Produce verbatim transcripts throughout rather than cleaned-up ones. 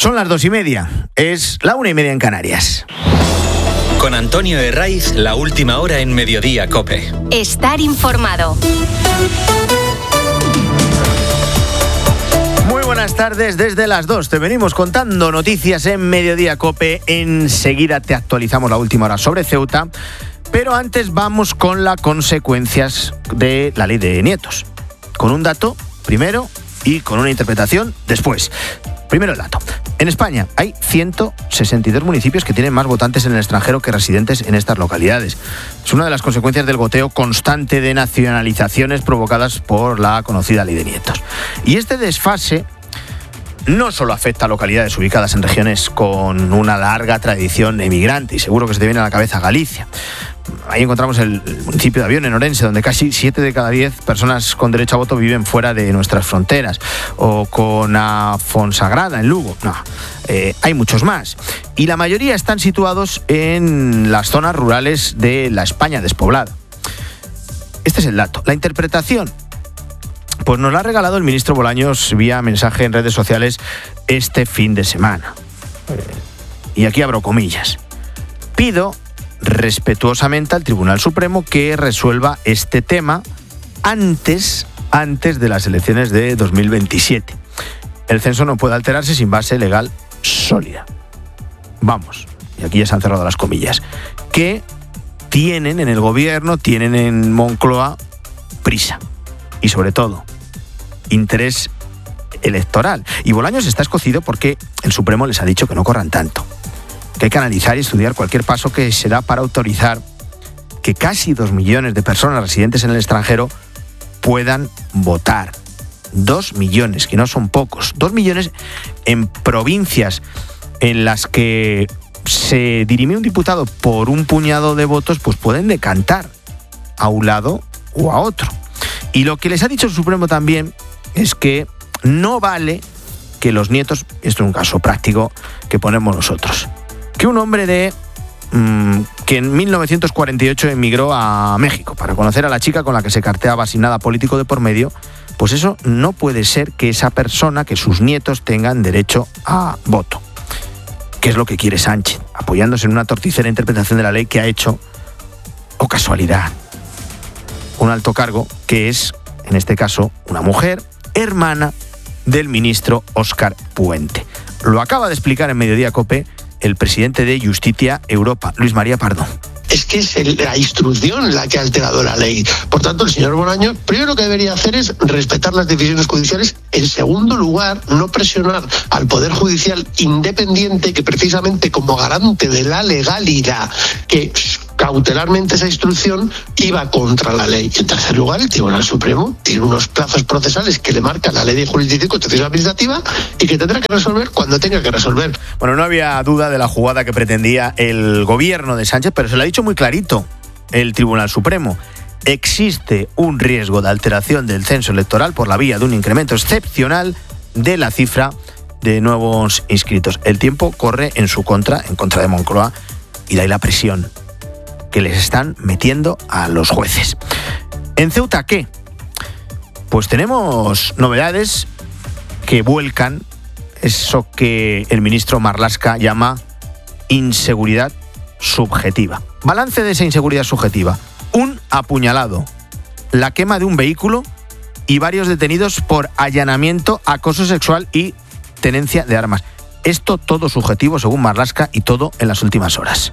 Son las dos y media, es la una y media en Canarias. Con Antonio Herraiz, la última hora en Mediodía COPE. Estar informado. Muy buenas tardes, desde las dos te venimos contando noticias en Mediodía COPE. Enseguida te actualizamos la última hora sobre Ceuta, pero antes vamos con las consecuencias de la ley de nietos. Con un dato primero y con una interpretación después. Primero el dato. En España hay ciento sesenta y dos municipios que tienen más votantes en el extranjero que residentes en estas localidades. Es una de las consecuencias del goteo constante de nacionalizaciones provocadas por la conocida ley de nietos. Y este desfase no solo afecta a localidades ubicadas en regiones con una larga tradición emigrante, y seguro que se te viene a la cabeza Galicia. Ahí encontramos el municipio de Avión, en Orense, donde casi siete de cada diez personas con derecho a voto viven fuera de nuestras fronteras. O con Fonsagrada, en Lugo. No, eh, hay muchos más. Y la mayoría están situados en las zonas rurales de la España despoblada. Este es el dato. La interpretación, pues nos la ha regalado el ministro Bolaños vía mensaje en redes sociales este fin de semana. Y aquí abro comillas. Pido respetuosamente al Tribunal Supremo que resuelva este tema antes, antes de las elecciones de dos mil veintisiete. El censo no puede alterarse sin base legal sólida. Vamos, y aquí ya se han cerrado las comillas, que tienen en el gobierno, tienen en Moncloa prisa y sobre todo interés electoral. Y Bolaños está escocido porque el Supremo les ha dicho que no corran tanto, que hay que analizar y estudiar cualquier paso que se da para autorizar que casi dos millones de personas residentes en el extranjero puedan votar. Dos millones, que no son pocos. Dos millones en provincias en las que se dirime un diputado por un puñado de votos, pues pueden decantar a un lado o a otro. Y lo que les ha dicho el Supremo también es que no vale que los nietos, esto es un caso práctico que ponemos nosotros, que un hombre de mmm, que en mil novecientos cuarenta y ocho emigró a México para conocer a la chica con la que se carteaba sin nada político de por medio, pues eso no puede ser que esa persona, que sus nietos tengan derecho a voto. ¿Qué es lo que quiere Sánchez? Apoyándose en una torticera interpretación de la ley que ha hecho, o casualidad, un alto cargo que es, en este caso, una mujer, hermana del ministro Óscar Puente. Lo acaba de explicar en Mediodía COPE el presidente de Justitia Europa, Luis María Pardo. Es que es el, la instrucción la que ha alterado la ley. Por tanto, el señor Bolaños, primero lo que debería hacer es respetar las decisiones judiciales. En segundo lugar, no presionar al Poder Judicial independiente, que precisamente como garante de la legalidad, que cautelarmente esa instrucción iba contra la ley. Y en tercer lugar, el Tribunal Supremo tiene unos plazos procesales que le marca la Ley de Jurisdicción y Constitución Administrativa y que tendrá que resolver cuando tenga que resolver. Bueno, no había duda de la jugada que pretendía el gobierno de Sánchez, pero se lo ha dicho muy clarito el Tribunal Supremo. Existe un riesgo de alteración del censo electoral por la vía de un incremento excepcional de la cifra de nuevos inscritos. El tiempo corre en su contra, en contra de Moncloa, y de ahí la presión que les están metiendo a los jueces. ¿En Ceuta qué? Pues tenemos novedades que vuelcan eso que el ministro Marlaska llama inseguridad subjetiva. Balance de esa inseguridad subjetiva: un apuñalado, la quema de un vehículo y varios detenidos por allanamiento, acoso sexual y tenencia de armas. Esto todo subjetivo según Marlaska y todo en las últimas horas.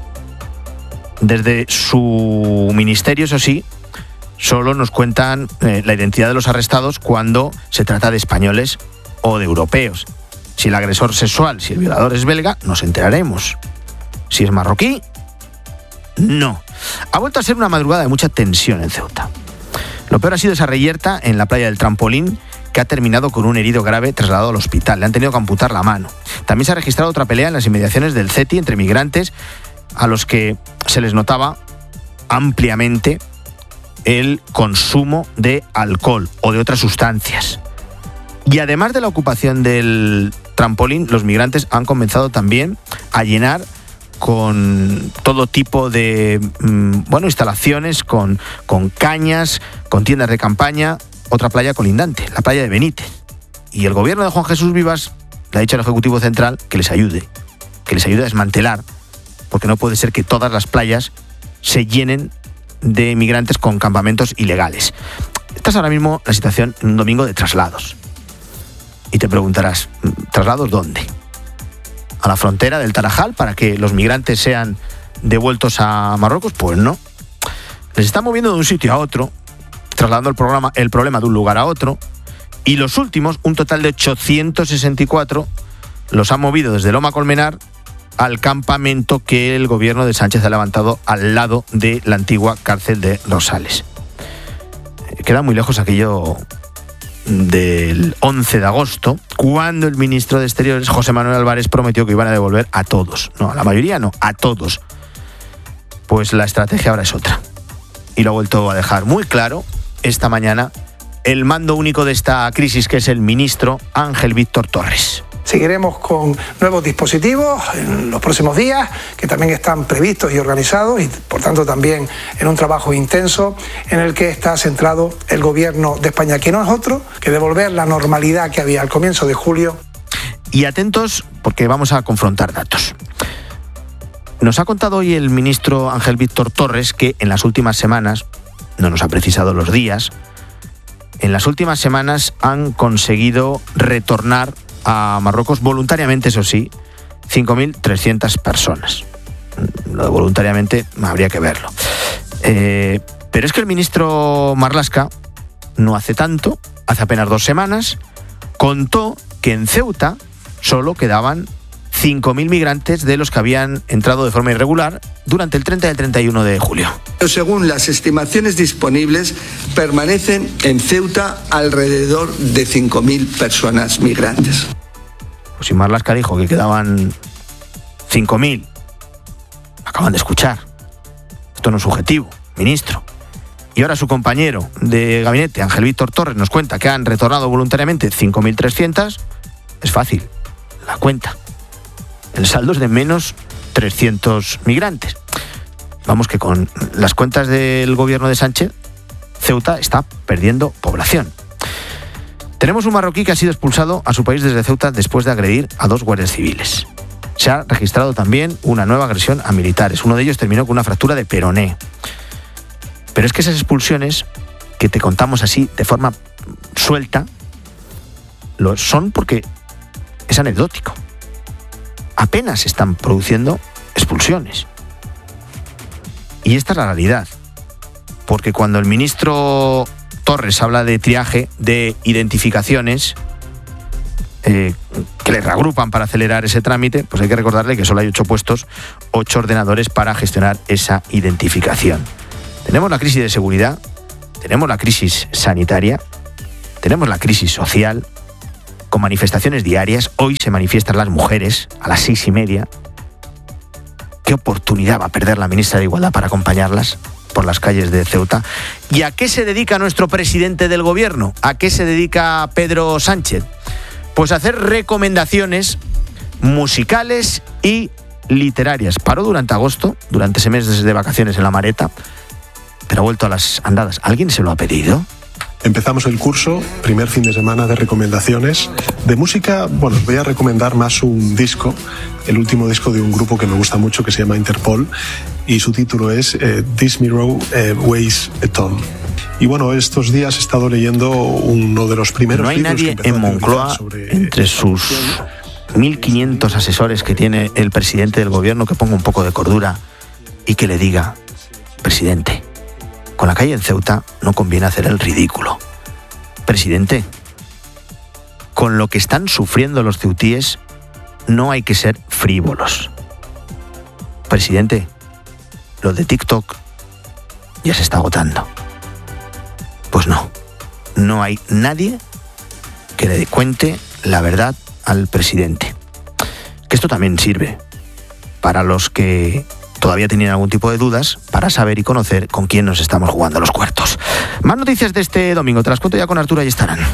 Desde su ministerio, eso sí, solo nos cuentan eh, la identidad de los arrestados cuando se trata de españoles o de europeos. Si el agresor sexual, si el violador es belga, nos enteraremos. Si es marroquí, no. Ha vuelto a ser una madrugada de mucha tensión en Ceuta. Lo peor ha sido esa reyerta en la playa del Trampolín, que ha terminado con un herido grave trasladado al hospital. Le han tenido que amputar la mano. También se ha registrado otra pelea en las inmediaciones del CETI entre migrantes, a los que se les notaba ampliamente el consumo de alcohol o de otras sustancias. Y además de la ocupación del trampolín, los migrantes han comenzado también a llenar con todo tipo de bueno, instalaciones, con, con cañas, con tiendas de campaña, otra playa colindante, la playa de Benítez. Y el gobierno de Juan Jesús Vivas le ha dicho al Ejecutivo Central que les ayude, que les ayude a desmantelar, porque no puede ser que todas las playas se llenen de migrantes con campamentos ilegales. Esta es ahora mismo la situación en un domingo de traslados. Y te preguntarás, ¿traslados dónde? ¿A la frontera del Tarajal para que los migrantes sean devueltos a Marruecos? Pues no. Les están moviendo de un sitio a otro, trasladando el, programa, el problema de un lugar a otro, y los últimos, un total de ochocientos sesenta y cuatro, los han movido desde Loma Colmenar al campamento que el gobierno de Sánchez ha levantado al lado de la antigua cárcel de Rosales. Queda muy lejos aquello del once de agosto, cuando el ministro de Exteriores, José Manuel Álvarez, prometió que iban a devolver a todos. No, a la mayoría no, a todos. Pues la estrategia ahora es otra. Y lo ha vuelto a dejar muy claro esta mañana el mando único de esta crisis, que es el ministro Ángel Víctor Torres. Seguiremos con nuevos dispositivos en los próximos días, que también están previstos y organizados, y por tanto también en un trabajo intenso en el que está centrado el Gobierno de España, que no es otro que devolver la normalidad que había al comienzo de julio. Y atentos, porque vamos a confrontar datos. Nos ha contado hoy el ministro Ángel Víctor Torres que en las últimas semanas, no nos ha precisado los días, en las últimas semanas han conseguido retornar a Marruecos voluntariamente, eso sí, cinco mil trescientas personas. Lo de voluntariamente habría que verlo. Eh, pero es que el ministro Marlaska, no hace tanto, hace apenas dos semanas, contó que en Ceuta solo quedaban cinco mil migrantes de los que habían entrado de forma irregular durante el treinta y el treinta y uno de julio. Según las estimaciones disponibles, permanecen en Ceuta alrededor de cinco mil personas migrantes. Pues si Marlaska dijo que quedaban cinco mil, acaban de escuchar. Esto no es subjetivo, ministro. Y ahora su compañero de gabinete, Ángel Víctor Torres, nos cuenta que han retornado voluntariamente cinco mil trescientas. Es fácil, la cuenta. El saldo es de menos trescientos migrantes. Vamos, que con las cuentas del gobierno de Sánchez, Ceuta está perdiendo población. Tenemos un marroquí que ha sido expulsado a su país desde Ceuta después de agredir a dos guardias civiles. Se ha registrado también una nueva agresión a militares. Uno de ellos terminó con una fractura de peroné. Pero es que esas expulsiones, que te contamos así de forma suelta, lo son porque es anecdótico. Apenas se están produciendo expulsiones. Y esta es la realidad. Porque cuando el ministro Torres habla de triaje, de identificaciones eh, que le reagrupan para acelerar ese trámite, pues hay que recordarle que solo hay ocho puestos, ocho ordenadores para gestionar esa identificación. Tenemos la crisis de seguridad, tenemos la crisis sanitaria, tenemos la crisis social, con manifestaciones diarias. Hoy se manifiestan las mujeres a las seis y media. ¿Qué oportunidad va a perder la ministra de Igualdad para acompañarlas por las calles de Ceuta? ¿Y a qué se dedica nuestro presidente del gobierno? ¿A qué se dedica Pedro Sánchez? Pues a hacer recomendaciones musicales y literarias. Paró durante agosto, durante ese mes de vacaciones en La Mareta, pero ha vuelto a las andadas. ¿Alguien se lo ha pedido? Empezamos el curso, primer fin de semana de recomendaciones. De música, bueno, os voy a recomendar más un disco, el último disco de un grupo que me gusta mucho, que se llama Interpol, y su título es eh, This Mirror eh, Weighs a Ton. Y bueno, estos días he estado leyendo uno de los primeros libros. No hay nadie en Moncloa, sobre entre sus mil quinientos asesores que tiene el presidente del gobierno, que ponga un poco de cordura y que le diga: presidente, con la calle en Ceuta no conviene hacer el ridículo. Presidente, con lo que están sufriendo los ceutíes no hay que ser frívolos. Presidente, lo de TikTok ya se está agotando. Pues no, no hay nadie que le cuente la verdad al presidente. Que esto también sirve para los que todavía tenían algún tipo de dudas, para saber y conocer con quién nos estamos jugando los cuartos. Más noticias de este domingo, te las cuento ya con Arturo Ayestarán.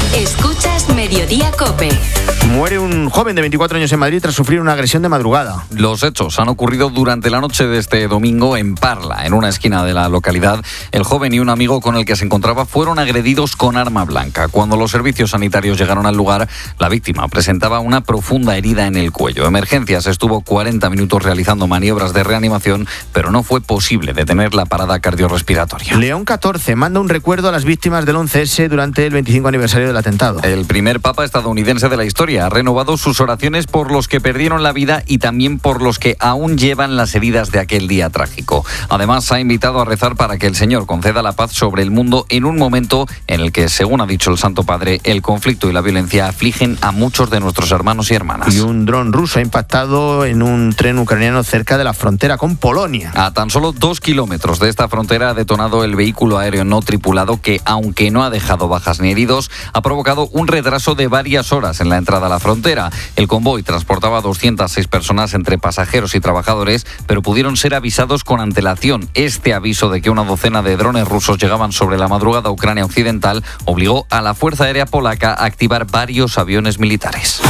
Escuchas Mediodía COPE. Muere un joven de veinticuatro años en Madrid tras sufrir una agresión de madrugada. Los hechos han ocurrido durante la noche de este domingo en Parla, en una esquina de la localidad. El joven y un amigo con el que se encontraba fueron agredidos con arma blanca. Cuando los servicios sanitarios llegaron al lugar, la víctima presentaba una profunda herida en el cuello. Emergencias estuvo cuarenta minutos realizando maniobras de reanimación, pero no fue posible detener la parada cardiorrespiratoria. León catorce manda un recuerdo a las víctimas del once ese durante el veinticinco aniversario del atentado. El primer papa estadounidense de la historia ha renovado sus oraciones por los que perdieron la vida y también por los que aún llevan las heridas de aquel día trágico. Además, ha invitado a rezar para que el Señor conceda la paz sobre el mundo en un momento en el que, según ha dicho el Santo Padre, el conflicto y la violencia afligen a muchos de nuestros hermanos y hermanas. Y un dron ruso ha impactado en un tren ucraniano cerca de la frontera con Polonia. A tan solo dos kilómetros de esta frontera ha detonado el vehículo aéreo no tripulado que, aunque no ha dejado bajas ni heridos, ha provocado un retraso de varias horas en la entrada a la frontera. El convoy transportaba doscientas seis personas entre pasajeros y trabajadores, pero pudieron ser avisados con antelación. Este aviso de que una docena de drones rusos llegaban sobre la madrugada a Ucrania occidental obligó a la Fuerza Aérea Polaca a activar varios aviones militares.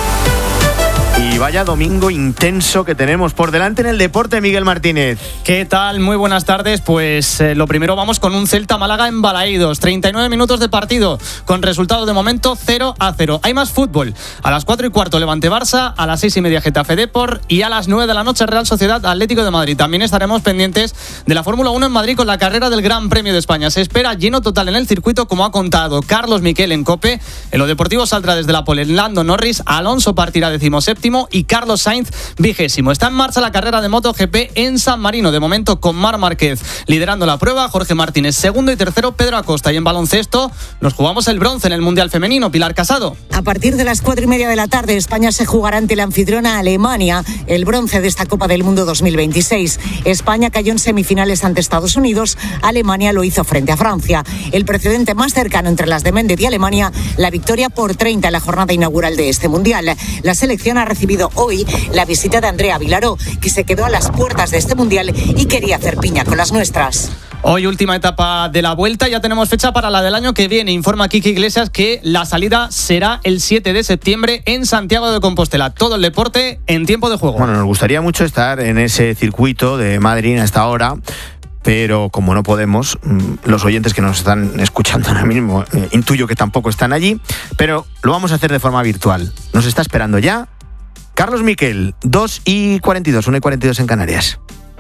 Y vaya domingo intenso que tenemos por delante en el deporte, Miguel Martínez. ¿Qué tal? Muy buenas tardes. Pues eh, lo primero vamos con un Celta-Málaga en Balaídos. treinta y nueve minutos de partido, con resultado de momento cero a cero. Hay más fútbol. A las cuatro y cuarto Levante-Barça, a las seis y media Getafe-Depor y a las nueve de la noche Real Sociedad-Atlético de Madrid. También estaremos pendientes de la Fórmula uno en Madrid con la carrera del Gran Premio de España. Se espera lleno total en el circuito, como ha contado Carlos Miquel en COPE. En lo deportivo saldrá desde la pole Lando Norris, Alonso partirá decimoséptimo y Carlos Sainz vigésimo. Está en marcha la carrera de MotoGP en San Marino, de momento con Marc Márquez liderando la prueba, Jorge Martínez segundo y tercero Pedro Acosta. Y en baloncesto nos jugamos el bronce en el Mundial Femenino. Pilar Casado. A partir de las cuatro y media de la tarde España se jugará ante la anfitriona Alemania el bronce de esta Copa del Mundo dos mil veintiséis. España cayó en semifinales ante Estados Unidos, Alemania lo hizo frente a Francia. El precedente más cercano entre las de Méndez y Alemania, la victoria por treinta en la jornada inaugural de este Mundial. La selección ha recibido hoy la visita de Andrea Vilaró, que se quedó a las puertas de este Mundial y quería hacer piña con las nuestras. Hoy última etapa de la vuelta, ya tenemos fecha para la del año que viene. Informa Kiki Iglesias que la salida será el siete de septiembre en Santiago de Compostela. Todo el deporte en tiempo de juego. Bueno, nos gustaría mucho estar en ese circuito de Madrid a esta hora, pero como no podemos, los oyentes que nos están escuchando ahora mismo, eh, intuyo que tampoco están allí, pero lo vamos a hacer de forma virtual. Nos está esperando ya Carlos Miquel, dos y cuarenta y dos, una y cuarenta y dos en Canarias.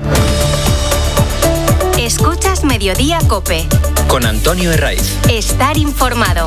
Escuchas Mediodía COPE. Con Antonio Herraiz. Estar informado.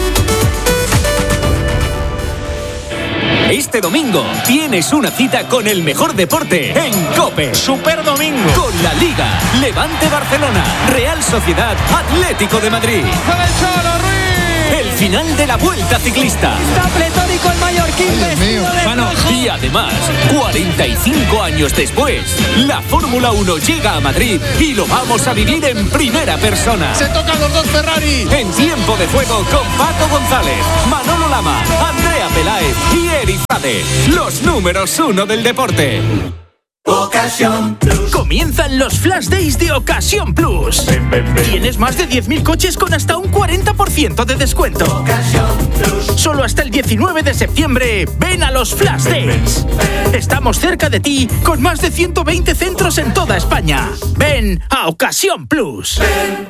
Este domingo tienes una cita con el mejor deporte en COPE. Super domingo. Con la Liga, Levante Barcelona, Real Sociedad, Atlético de Madrid. El final de la Vuelta Ciclista. Está pletórico el mallorquín. Bueno, y además, cuarenta y cinco años después, la Fórmula uno llega a Madrid y lo vamos a vivir en primera persona. Se tocan los dos Ferrari. En tiempo de juego con Paco González, Manolo Lama, Andrea Peláez y Erizade, los números uno del deporte. Ocasión Plus. Comienzan los Flash Days de Ocasión Plus. Ven, ven, ven. Tienes más de diez mil coches con hasta un cuarenta por ciento de descuento. Ocasión Plus. Solo hasta el diecinueve de septiembre. Ven a los Flash Days. Estamos cerca de ti con más de ciento veinte centros en toda España. Ven a Ocasión Plus. Ven.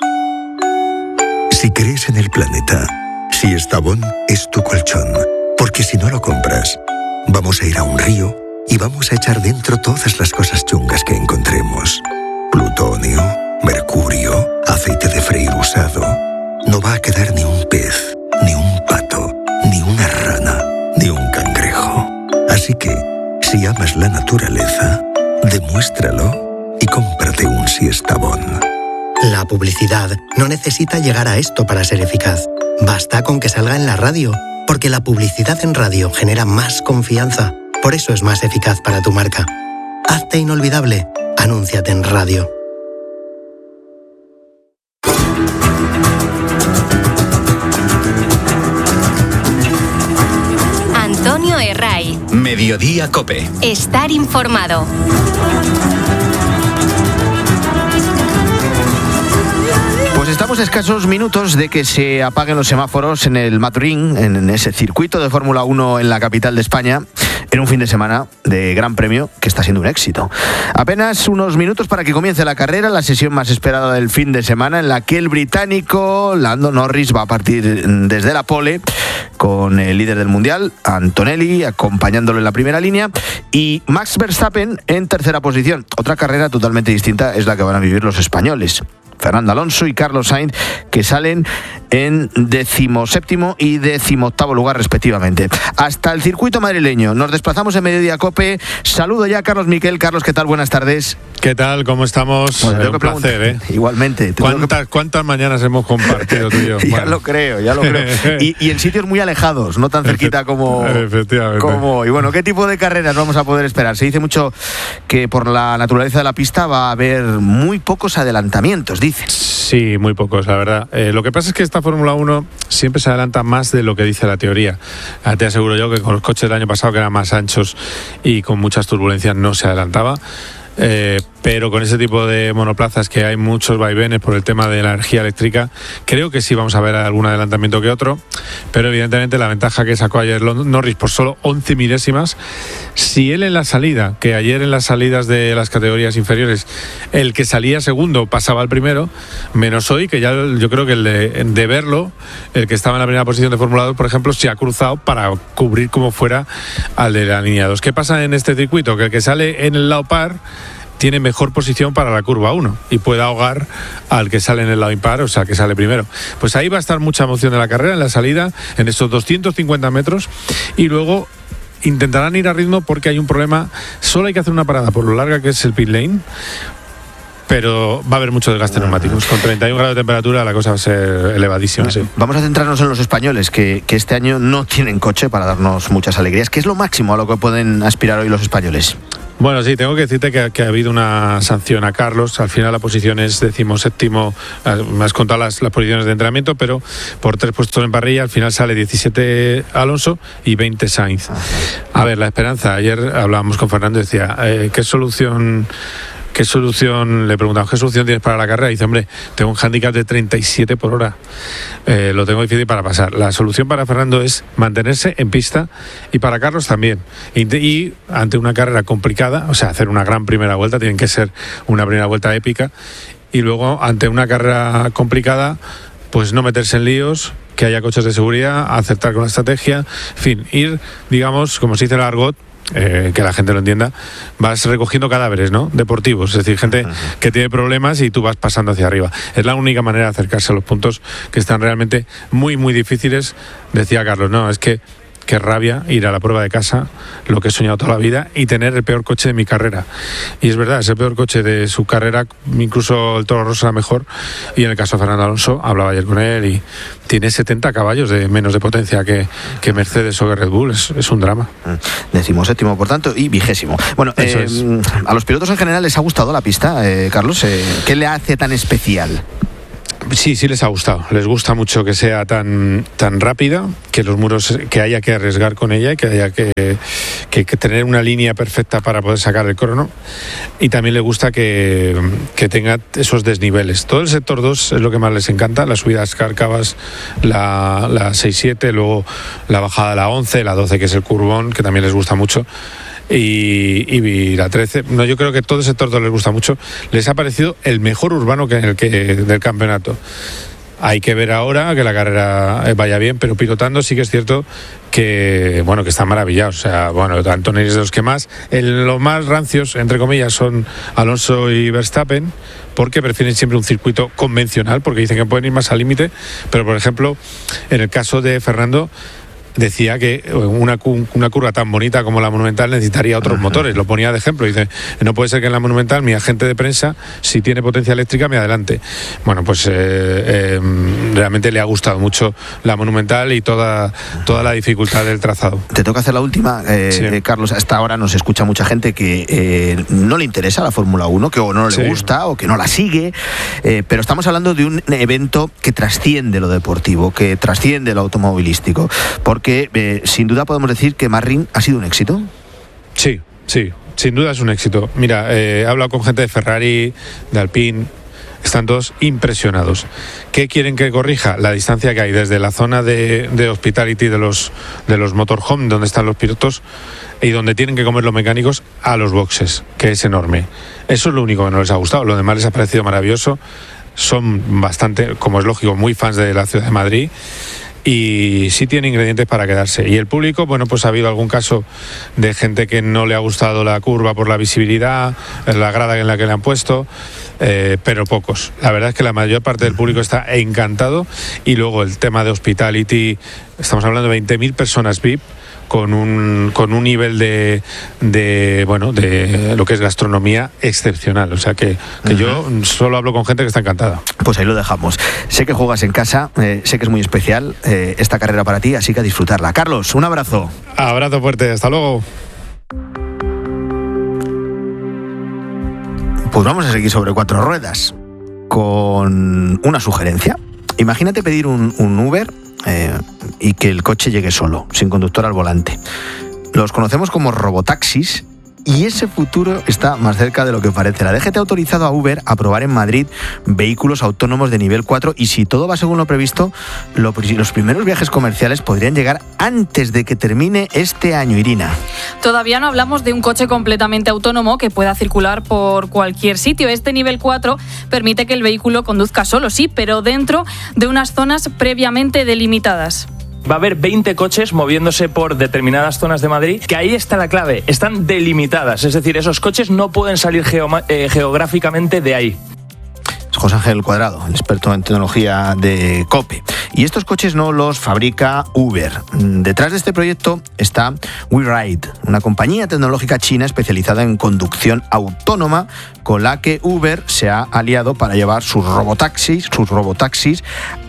Si crees en el planeta, si Estavón es tu colchón. Porque si no lo compras, vamos a ir a un río y vamos a echar dentro todas las cosas chungas que encontremos. Plutonio, mercurio, aceite de freír usado. No va a quedar ni un pez, ni un pato, ni una rana, ni un cangrejo. Así que, si amas la naturaleza, demuéstralo y cómprate un Siestabón. La publicidad no necesita llegar a esto para ser eficaz. Basta con que salga en la radio, porque la publicidad en radio genera más confianza. Por eso es más eficaz para tu marca. Hazte inolvidable. Anúnciate en radio. Antonio Herraiz. Mediodía COPE. Estar informado. Pues estamos a escasos minutos de que se apaguen los semáforos en el Madrid, en ese circuito de Fórmula uno en la capital de España, en un fin de semana de Gran Premio que está siendo un éxito. Apenas unos minutos para que comience la carrera, la sesión más esperada del fin de semana, en la que el británico Lando Norris va a partir desde la pole con el líder del mundial, Antonelli, acompañándolo en la primera línea, y Max Verstappen en tercera posición. Otra carrera totalmente distinta es la que van a vivir los españoles, Fernando Alonso y Carlos Sainz, que salen en decimoséptimo y decimoctavo lugar respectivamente. Hasta el circuito madrileño nos desplazamos en Mediodía Cope. Saludo ya a Carlos Miquel. Carlos, ¿qué tal? Buenas tardes. ¿Qué tal? ¿Cómo estamos? Bueno, eh, un placer, ¿eh? Igualmente. ¿Cuántas, que... ¿Cuántas mañanas hemos compartido tú y yo? ya bueno. lo creo, ya lo creo. Y, y en sitios muy alejados, no tan cerquita como... Efectivamente. Como, y bueno, ¿qué tipo de carreras vamos a poder esperar? Se dice mucho que por la naturaleza de la pista va a haber muy pocos adelantamientos, dicen. Sí, muy pocos, la verdad. Eh, lo que pasa es que esta Fórmula uno siempre se adelanta más de lo que dice la teoría. Ah, te aseguro yo que con los coches del año pasado, que eran más anchos y con muchas turbulencias, no se adelantaba. Eh, pero con ese tipo de monoplazas que hay muchos vaivenes por el tema de la energía eléctrica, creo que sí vamos a ver algún adelantamiento que otro, pero evidentemente la ventaja que sacó ayer Norris por solo once milésimas, si él en la salida, que ayer en las salidas de las categorías inferiores el que salía segundo pasaba al primero, menos hoy, que ya yo creo que el de, de verlo, el que estaba en la primera posición de Fórmula dos, por ejemplo, se ha cruzado para cubrir como fuera al de la línea dos. ¿Qué pasa en este circuito? Que el que sale en el lado par tiene mejor posición para la curva uno y puede ahogar al que sale en el lado impar, o sea, que sale primero. Pues ahí va a estar mucha emoción de la carrera, en la salida, en estos doscientos cincuenta metros, y luego intentarán ir a ritmo porque hay un problema. Solo hay que hacer una parada por lo larga que es el pit lane, pero va a haber mucho desgaste neumáticos. Con treinta y un grados de temperatura la cosa va a ser elevadísima. Sí. Vamos a centrarnos en los españoles, que, que este año no tienen coche para darnos muchas alegrías. ¿Qué es lo máximo a lo que pueden aspirar hoy los españoles? Bueno, sí, tengo que decirte que, que ha habido una sanción a Carlos. Al final la posición es decimoséptimo, me has contado las, las posiciones de entrenamiento, pero por tres puestos en parrilla, al final sale diecisiete Alonso y veinte Sainz. A ver, la esperanza, ayer hablábamos con Fernando y decía, eh, ¿qué solución... ¿Qué solución? Le preguntamos, ¿qué solución tienes para la carrera? Y dice, hombre, tengo un hándicap de treinta y siete por hora. Eh, lo tengo difícil para pasar. La solución para Fernando es mantenerse en pista y para Carlos también. Y, y ante una carrera complicada, o sea, hacer una gran primera vuelta, tienen que ser una primera vuelta épica. Y luego, ante una carrera complicada, pues no meterse en líos, que haya coches de seguridad, acertar con la estrategia. En fin, ir, digamos, como se dice en el argot, Eh, que la gente lo entienda, vas recogiendo cadáveres, ¿no? Deportivos, es decir, gente que tiene problemas y tú vas pasando hacia arriba. Es la única manera de acercarse a los puntos que están realmente muy, muy difíciles. Decía Carlos, no, es que qué rabia ir a la prueba de casa, lo que he soñado toda la vida, y tener el peor coche de mi carrera. Y es verdad, es el peor coche de su carrera, incluso el Toro Rosso era mejor, y en el caso de Fernando Alonso, hablaba ayer con él, y tiene setenta caballos de menos de potencia que, que Mercedes o que Red Bull, es, es un drama. Decimoséptimo, por tanto, y vigésimo. Bueno, eh, es. a los pilotos en general les ha gustado la pista, eh, Carlos, eh, ¿qué le hace tan especial? Sí, sí les ha gustado. Les gusta mucho que sea tan tan rápida, que los muros, que haya que arriesgar con ella y que haya que, que, que tener una línea perfecta para poder sacar el crono. Y también les gusta que, que tenga esos desniveles. Todo el sector dos es lo que más les encanta, las subidas cárcavas, la, la seis siete, luego la bajada de la once, la doce, que es el curvón, que también les gusta mucho. Y, y la trece, no, yo creo que todo el sector dos les gusta mucho. Les ha parecido el mejor urbano que, el que del campeonato. Hay que ver ahora que la carrera vaya bien, pero pilotando sí que es cierto que, bueno, que están maravillados. O sea, bueno, Antonelli es de los que más, el, los más rancios, entre comillas, son Alonso y Verstappen, porque prefieren siempre un circuito convencional, porque dicen que pueden ir más al límite. Pero, por ejemplo, en el caso de Fernando, decía que una, una curva tan bonita como la Monumental necesitaría otros motores, lo ponía de ejemplo, dice, no puede ser que en la Monumental mi agente de prensa, si tiene potencia eléctrica, me adelante. Bueno, pues eh, eh, realmente le ha gustado mucho la Monumental y toda, toda la dificultad del trazado. Te toca hacer la última, eh, sí. eh, Carlos. Hasta ahora nos escucha mucha gente que eh, no le interesa la Fórmula uno, que o no le sí. gusta o que no la sigue, eh, pero estamos hablando de un evento que trasciende lo deportivo, que trasciende lo automovilístico, porque que eh, sin duda podemos decir que Marrin ha sido un éxito. Sí, sí, sin duda es un éxito. Mira, eh, he hablado con gente de Ferrari, de Alpine, están todos impresionados. ¿Qué quieren que corrija? La distancia que hay desde la zona de, de hospitality de los, de los motorhome, donde están los pilotos y donde tienen que comer los mecánicos, a los boxes, que es enorme. Eso es lo único que no les ha gustado. Lo demás les ha parecido maravilloso. Son bastante, como es lógico, muy fans de la ciudad de Madrid. Y sí tiene ingredientes para quedarse. Y el público, bueno, pues ha habido algún caso de gente que no le ha gustado la curva por la visibilidad, la grada en la que le han puesto, eh, pero pocos. La verdad es que la mayor parte del público está encantado. Y luego el tema de hospitality, estamos hablando de veinte mil personas V I P, con un con un nivel de, de bueno de lo que es gastronomía excepcional, o sea que, que uh-huh. yo solo hablo con gente que está encantada. Pues ahí lo dejamos. Sé que juegas en casa, eh, sé que es muy especial eh, esta carrera para ti, así que a disfrutarla. Carlos, un abrazo. Abrazo fuerte, hasta luego. Pues vamos a seguir sobre cuatro ruedas con una sugerencia. Imagínate pedir un, un Uber Eh, y que el coche llegue solo, sin conductor al volante. Los conocemos como robotaxis y ese futuro está más cerca de lo que parece. La D G T ha autorizado a Uber a probar en Madrid vehículos autónomos de nivel cuatro y si todo va según lo previsto, lo, los primeros viajes comerciales podrían llegar antes de que termine este año, Irina. Todavía no hablamos de un coche completamente autónomo que pueda circular por cualquier sitio. Este nivel cuatro permite que el vehículo conduzca solo, sí, pero dentro de unas zonas previamente delimitadas. Va a haber veinte coches moviéndose por determinadas zonas de Madrid, que ahí está la clave, están delimitadas, es decir, esos coches no pueden salir geoma- eh, geográficamente de ahí. José Ángel Cuadrado, el experto en tecnología de COPE. Y estos coches no los fabrica Uber. Detrás de este proyecto está WeRide, una compañía tecnológica china especializada en conducción autónoma con la que Uber se ha aliado para llevar sus robotaxis, sus robotaxis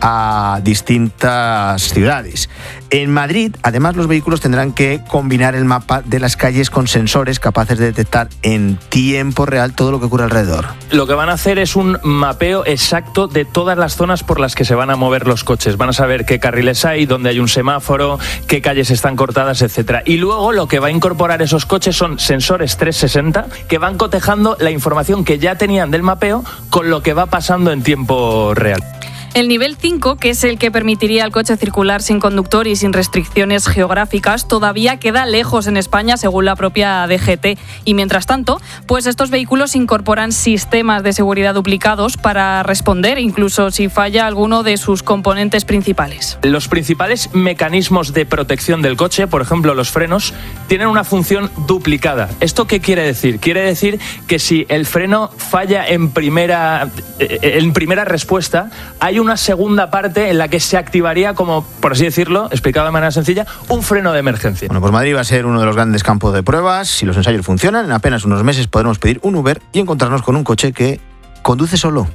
a distintas ciudades. En Madrid, además, los vehículos tendrán que combinar el mapa de las calles con sensores capaces de detectar en tiempo real todo lo que ocurre alrededor. Lo que van a hacer es un mapeo exacto de todas las zonas por las que se van a mover los coches. Van a saber qué carriles hay, dónde hay un semáforo, qué calles están cortadas, etcétera. Y luego lo que va a incorporar esos coches son sensores trescientos sesenta que van cotejando la información que ya tenían del mapeo con lo que va pasando en tiempo real. El nivel cinco, que es el que permitiría al coche circular sin conductor y sin restricciones geográficas, todavía queda lejos en España, según la propia D G T. Y mientras tanto, pues estos vehículos incorporan sistemas de seguridad duplicados para responder, incluso si falla alguno de sus componentes principales. Los principales mecanismos de protección del coche, por ejemplo los frenos, tienen una función duplicada. ¿Esto qué quiere decir? Quiere decir que si el freno falla en primera, en primera respuesta, hay un una segunda parte en la que se activaría como, por así decirlo, explicado de manera sencilla, un freno de emergencia. Bueno, pues Madrid va a ser uno de los grandes campos de pruebas. Si los ensayos funcionan, en apenas unos meses podremos pedir un Uber y encontrarnos con un coche que conduce solo.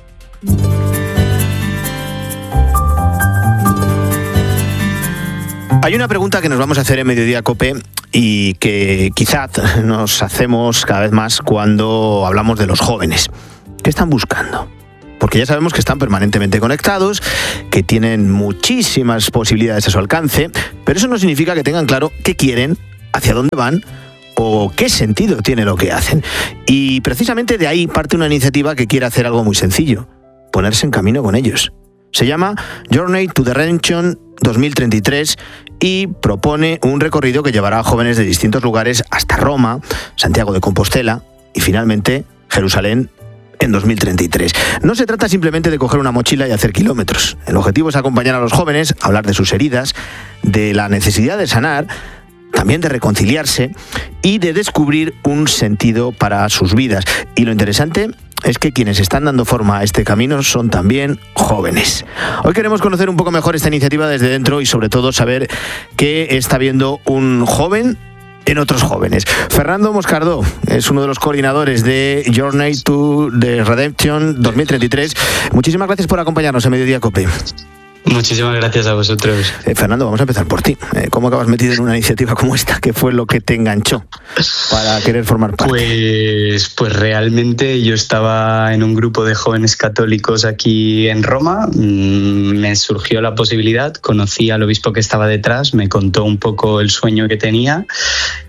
Hay una pregunta que nos vamos a hacer en Mediodía COPE y que quizás nos hacemos cada vez más cuando hablamos de los jóvenes. ¿Qué están buscando? Porque ya sabemos que están permanentemente conectados, que tienen muchísimas posibilidades a su alcance, pero eso no significa que tengan claro qué quieren, hacia dónde van o qué sentido tiene lo que hacen. Y precisamente de ahí parte una iniciativa que quiere hacer algo muy sencillo, ponerse en camino con ellos. Se llama Journey to the Redemption dos mil treinta y tres y propone un recorrido que llevará a jóvenes de distintos lugares hasta Roma, Santiago de Compostela y finalmente Jerusalén en dos mil treinta y tres. No se trata simplemente de coger una mochila y hacer kilómetros. El objetivo es acompañar a los jóvenes, hablar de sus heridas, de la necesidad de sanar, también de reconciliarse y de descubrir un sentido para sus vidas. Y lo interesante es que quienes están dando forma a este camino son también jóvenes. Hoy queremos conocer un poco mejor esta iniciativa desde dentro y sobre todo saber qué está viendo un joven en otros jóvenes. Fernando Moscardó es uno de los coordinadores de Journey to the Redemption dos mil treinta y tres. Muchísimas gracias por acompañarnos en Mediodía COPE. Muchísimas gracias a vosotros. Eh, Fernando, vamos a empezar por ti. Eh, ¿Cómo acabas metido en una iniciativa como esta? ¿Qué fue lo que te enganchó para querer formar parte? Pues, pues realmente yo estaba en un grupo de jóvenes católicos aquí en Roma. Me surgió la posibilidad, conocí al obispo que estaba detrás, me contó un poco el sueño que tenía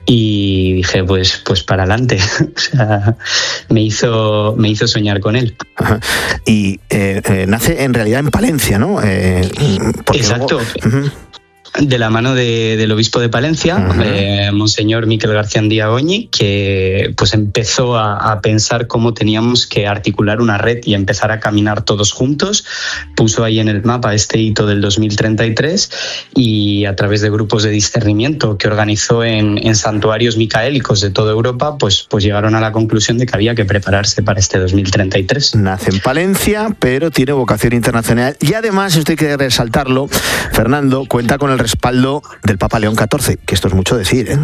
y dije, pues, pues para adelante. O sea, me hizo, me hizo soñar con él. Ajá. Y eh, eh, nace en realidad en Palencia, ¿no? Eh, Exacto. Luego... Uh-huh. De la mano de, del obispo de Palencia, uh-huh. eh, Monseñor Miquel García Andía Goñi, que pues empezó a, a pensar cómo teníamos que articular una red y empezar a caminar todos juntos. Puso ahí en el mapa este hito del dos mil treinta y tres y a través de grupos de discernimiento que organizó en, en santuarios micaélicos de toda Europa, pues, pues llegaron a la conclusión de que había que prepararse para este dos mil treinta y tres. Nace en Palencia, pero tiene vocación internacional y además, esto hay que resaltarlo, Fernando, cuenta con el respaldo del Papa León catorce, que esto es mucho decir, ¿eh?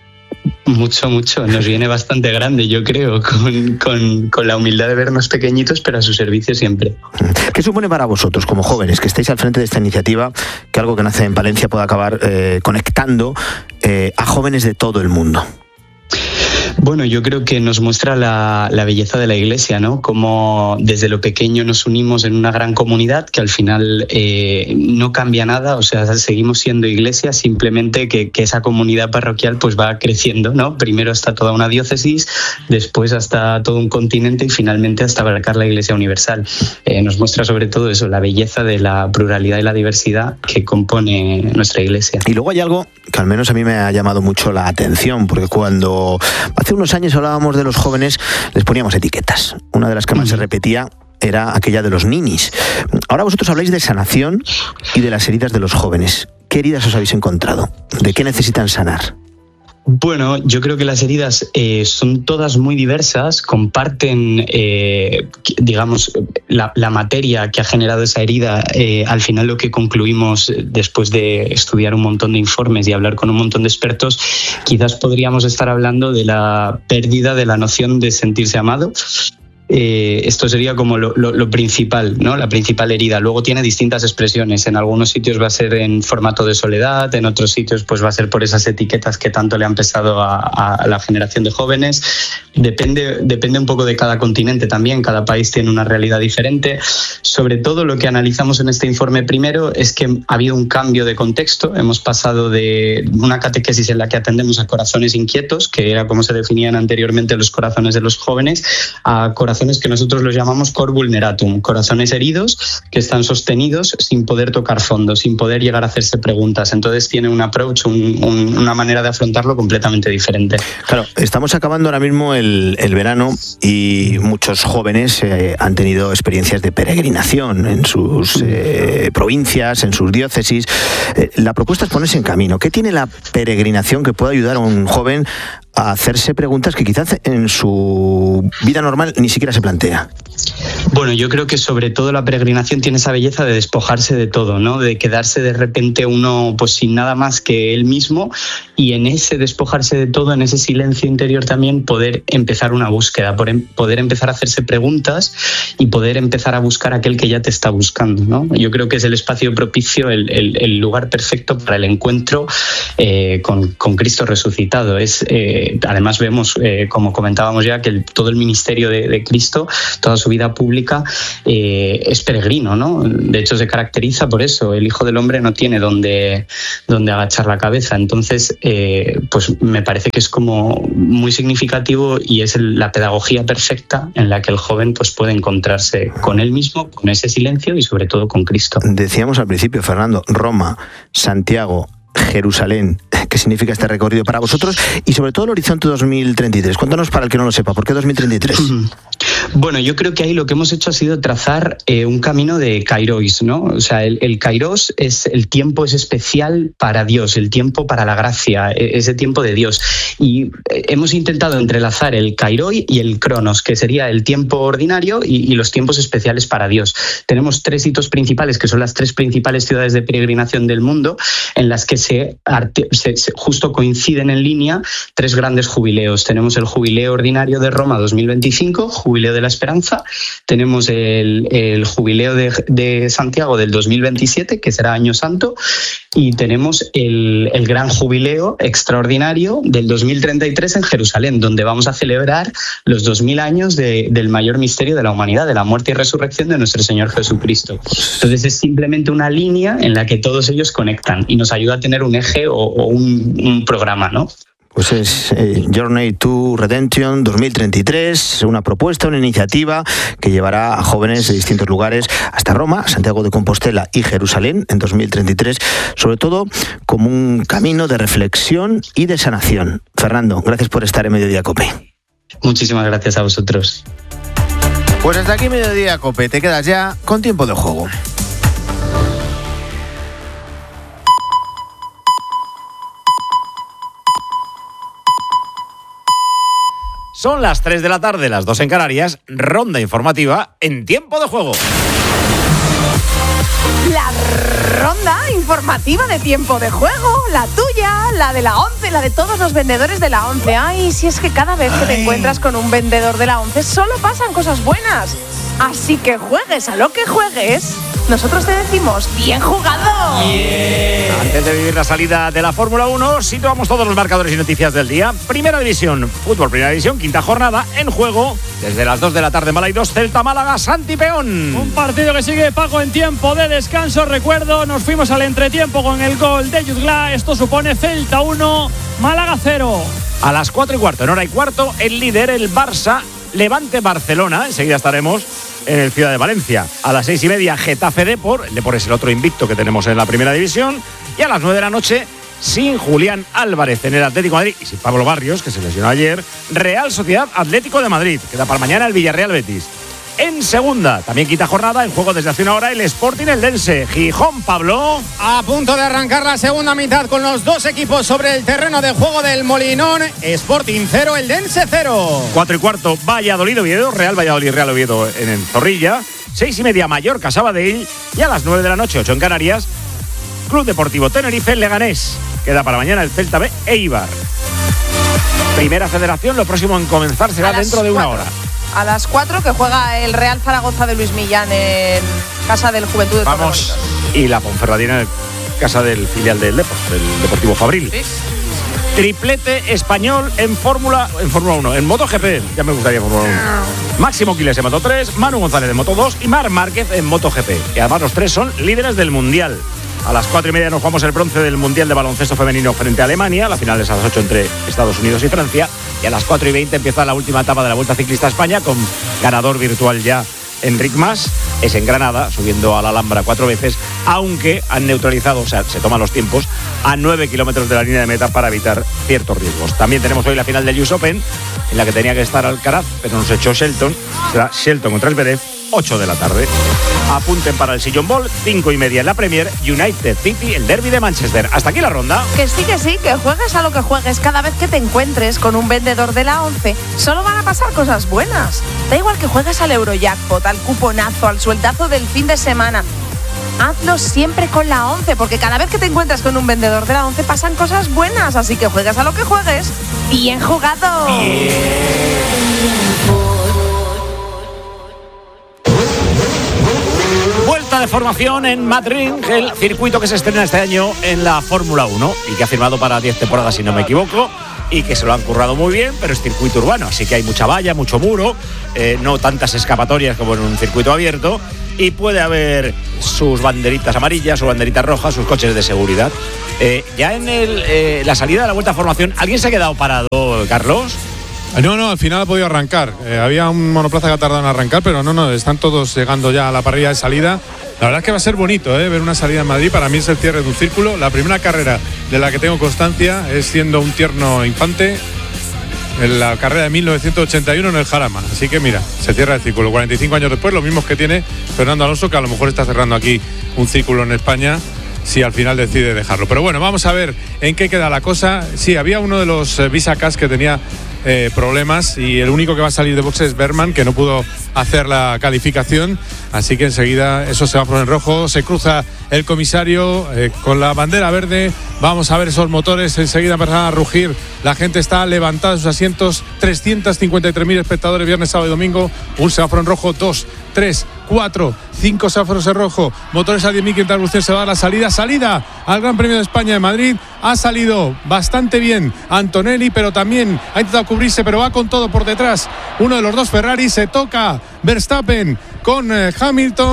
Mucho, mucho. Nos viene bastante grande, yo creo, con, con, con la humildad de vernos pequeñitos, pero a su servicio siempre. ¿Qué supone para vosotros, como jóvenes, que estáis al frente de esta iniciativa, que algo que nace en Palencia pueda acabar eh, conectando eh, a jóvenes de todo el mundo? Bueno, yo creo que nos muestra la, la belleza de la Iglesia, ¿no? Cómo desde lo pequeño nos unimos en una gran comunidad que al final eh, no cambia nada, o sea, seguimos siendo Iglesia, simplemente que, que esa comunidad parroquial pues va creciendo, ¿no? Primero hasta toda una diócesis, después hasta todo un continente y finalmente hasta abarcar la Iglesia universal. Eh, nos muestra sobre todo eso, la belleza de la pluralidad y la diversidad que compone nuestra Iglesia. Y luego hay algo que al menos a mí me ha llamado mucho la atención, porque cuando hace unos años hablábamos de los jóvenes, les poníamos etiquetas. Una de las que más se repetía era aquella de los ninis. Ahora vosotros habláis de sanación y de las heridas de los jóvenes. ¿Qué heridas os habéis encontrado? ¿De qué necesitan sanar? Bueno, yo creo que las heridas eh, son todas muy diversas, comparten, eh, digamos, la, la materia que ha generado esa herida. Eh, al final lo que concluimos después de estudiar un montón de informes y hablar con un montón de expertos, quizás podríamos estar hablando de la pérdida de la noción de sentirse amado. Eh, esto sería como lo, lo, lo principal, ¿no? La principal herida. Luego tiene distintas expresiones. En algunos sitios va a ser en formato de soledad, en otros sitios pues va a ser por esas etiquetas que tanto le han pesado a, a la generación de jóvenes. Depende, depende un poco de cada continente también. Cada país tiene una realidad diferente. Sobre todo lo que analizamos en este informe primero es que ha habido un cambio de contexto. Hemos pasado de una catequesis en la que atendemos a corazones inquietos, que era como se definían anteriormente los corazones de los jóvenes, a corazones que nosotros los llamamos cor vulneratum, corazones heridos que están sostenidos sin poder tocar fondo, sin poder llegar a hacerse preguntas. Entonces tiene un approach, un, un, una manera de afrontarlo completamente diferente. Claro, estamos acabando ahora mismo el, el verano y muchos jóvenes eh, han tenido experiencias de peregrinación en sus eh, provincias, en sus diócesis. Eh, la propuesta es ponerse en camino. ¿Qué tiene la peregrinación que pueda ayudar a un joven a hacerse preguntas que quizás en su vida normal ni siquiera se plantea? Bueno, yo creo que sobre todo la peregrinación tiene esa belleza de despojarse de todo, ¿no? De quedarse de repente uno pues sin nada más que él mismo y en ese despojarse de todo, en ese silencio interior también poder empezar una búsqueda, poder empezar a hacerse preguntas y poder empezar a buscar aquel que ya te está buscando, ¿no? Yo creo que es el espacio propicio, el, el, el lugar perfecto para el encuentro eh, con, con Cristo resucitado. Es, eh, además vemos, eh, como comentábamos ya, que el, todo el ministerio de, de Cristo, toda su vida pública eh, es peregrino, ¿no? De hecho se caracteriza por eso. El Hijo del Hombre no tiene donde, donde agachar la cabeza. Entonces, eh, pues me parece que es como muy significativo y es el, la pedagogía perfecta en la que el joven pues puede encontrarse con él mismo, con ese silencio y sobre todo con Cristo. Decíamos al principio, Fernando, Roma, Santiago, Jerusalén. ¿Qué significa este recorrido para vosotros? Y sobre todo el horizonte dos mil treinta y tres. Cuéntanos para el que no lo sepa, ¿por qué dos mil treinta y tres? Bueno, yo creo que ahí lo que hemos hecho ha sido trazar eh, un camino de kairos, ¿no? O sea, el, el kairos es el tiempo, es especial para Dios, el tiempo para la gracia, ese tiempo de Dios. Y hemos intentado entrelazar el kairoi y el cronos, que sería el tiempo ordinario y, y los tiempos especiales para Dios. Tenemos tres hitos principales, que son las tres principales ciudades de peregrinación del mundo, en las que se, se, se justo coinciden en línea tres grandes jubileos. Tenemos el jubileo ordinario de Roma dos mil veinticinco, jubileo de la Esperanza, tenemos el, el jubileo de, de Santiago del dos mil veintisiete, que será Año Santo, y tenemos el, el gran jubileo extraordinario del dos mil treinta y tres en Jerusalén, donde vamos a celebrar los dos mil años de, del mayor misterio de la humanidad, de la muerte y resurrección de nuestro Señor Jesucristo. Entonces es simplemente una línea en la que todos ellos conectan y nos ayuda a tener un eje o, o un, un programa, ¿no? Pues es eh, Journey to Redemption dos mil treinta y tres, una propuesta, una iniciativa que llevará a jóvenes de distintos lugares hasta Roma, Santiago de Compostela y Jerusalén en dos mil treinta y tres, sobre todo como un camino de reflexión y de sanación. Fernando, gracias por estar en Mediodía COPE. Muchísimas gracias a vosotros. Pues hasta aquí Mediodía COPE, te quedas ya con tiempo de juego. Son las tres de la tarde, las dos en Canarias, ronda informativa en tiempo de juego. La ronda informativa de tiempo de juego, la tuya, la de la ONCE, la de todos los vendedores de la ONCE. Ay, si es que cada vez que te encuentras con un vendedor de la ONCE solo pasan cosas buenas. Así que juegues a lo que juegues, nosotros te decimos ¡bien jugado! Yeah. Antes de vivir la salida de la Fórmula uno, situamos todos los marcadores y noticias del día. Primera división, fútbol, primera división, quinta jornada, en juego, desde las dos de la tarde en Balaidos, Celta Málaga, Santi Peón. Un partido que sigue, Paco, en tiempo de descanso. Recuerdo, nos fuimos al entretiempo con el gol de Jutgla. Esto supone Celta uno, Málaga cero. A las cuatro y cuarto, en hora y cuarto, el líder, el Barça, Levante Barcelona. Enseguida estaremos en el Ciudad de Valencia. A las seis y media, Getafe Depor. El Depor es el otro invicto que tenemos en la primera división. Y a las nueve de la noche, sin Julián Álvarez en el Atlético de Madrid y sin Pablo Barrios, que se lesionó ayer, Real Sociedad Atlético de Madrid. Queda para mañana el Villarreal Betis. En segunda, también quinta jornada, en juego desde hace una hora, el Sporting Eldense. Gijón, Pablo. A punto de arrancar la segunda mitad con los dos equipos sobre el terreno de juego del Molinón. Sporting cero, Eldense cero. Cuatro y cuarto, Valladolid Oviedo, Real Valladolid, Real Oviedo en el Zorrilla. Seis y media, Mallorca Sabadell. Y a las nueve de la noche, ocho en Canarias, Club Deportivo Tenerife Leganés. Queda para mañana el Celta B Eibar. Primera Federación, lo próximo en comenzar será dentro de una hora. A las cuatro, que juega el Real Zaragoza de Luis Millán en casa del Juventud de Vamos. Y la Ponferradina en casa del filial del Depor, del Deportivo Fabril. ¿Sí? Triplete español en Fórmula en Fórmula uno, en MotoGP, ya me gustaría Fórmula uno. Máximo Quiles en Moto tres, Manu González en Moto dos y Marc Márquez en MotoGP. Y además los tres son líderes del Mundial. A las cuatro y media nos jugamos el bronce del Mundial de Baloncesto Femenino frente a Alemania. La final es a las ocho entre Estados Unidos y Francia. Y a las cuatro y veinte empieza la última etapa de la Vuelta Ciclista a España con ganador virtual ya Enric Mas. Es en Granada, subiendo a la Alhambra cuatro veces, aunque han neutralizado, o sea, se toman los tiempos, a nueve kilómetros de la línea de meta para evitar ciertos riesgos. También tenemos hoy la final del U S Open, en la que tenía que estar Alcaraz, pero nos echó Shelton. Será Shelton contra Zverev, ocho de la tarde. Apunten para el Sillon Bowl, cinco y media en la Premier, United City, el derbi de Manchester. Hasta aquí la ronda. Que sí, que sí, que juegues a lo que juegues. Cada vez que te encuentres con un vendedor de la ONCE, solo van a pasar cosas buenas. Da igual que juegues al Eurojackpot, al cuponazo, al sueldazo del fin de semana. Hazlo siempre con la ONCE, porque cada vez que te encuentras con un vendedor de la ONCE pasan cosas buenas. Así que juegues a lo que juegues. ¡Bien jugado! Bien. Vuelta de formación en Madrid, el circuito que se estrena este año en la Fórmula uno y que ha firmado para diez temporadas, si no me equivoco, y que se lo han currado muy bien, pero es circuito urbano, así que hay mucha valla, mucho muro, eh, no tantas escapatorias como en un circuito abierto, y puede haber sus banderitas amarillas, sus banderitas rojas, sus coches de seguridad. Eh, ya en el, eh, la salida de la vuelta de formación, ¿alguien se ha quedado parado, Carlos? No, no, al final ha podido arrancar. Eh, había un monoplaza que ha tardado en arrancar, pero no, no, están todos llegando ya a la parrilla de salida. La verdad es que va a ser bonito, ¿eh? Ver una salida en Madrid. Para mí es el cierre de un círculo. La primera carrera de la que tengo constancia es siendo un tierno infante en la carrera de mil novecientos ochenta y uno en el Jarama. Así que mira, se cierra el círculo. cuarenta y cinco años después, los mismos que tiene Fernando Alonso, que a lo mejor está cerrando aquí un círculo en España, si al final decide dejarlo. Pero bueno, vamos a ver en qué queda la cosa. Sí, había uno de los eh, Visacas que tenía eh, problemas y el único que va a salir de boxe es Berman, que no pudo hacer la calificación, así que enseguida eso se va a poner en rojo. Se cruza el comisario eh, con la bandera verde. Vamos a ver esos motores, enseguida empezarán a rugir. La gente está levantada de sus asientos. trescientos cincuenta y tres mil espectadores viernes, sábado y domingo. Un semáforo en rojo, dos, tres, cuatro, cinco semáforos en rojo. Motores a diez mil quinientas revoluciones, se va a dar la salida. Salida al Gran Premio de España de Madrid. Ha salido bastante bien Antonelli, pero también ha intentado cubrirse, pero va con todo por detrás. Uno de los dos Ferrari, se toca Verstappen con eh, Hamilton.